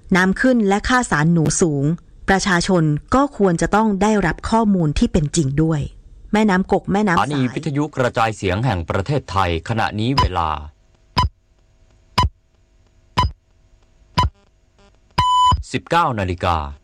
น้ำขึ้นและค่าสารหนูสูงประชาชนก็ควรจะต้องได้รับข้อมูลที่เป็นจริงด้วยแม่น้ำกกแม่น้ำสายสถานีวิทยุกระจายเสียงแห่งประเทศไทยขณะนี้เวลา 19 นาฬิกา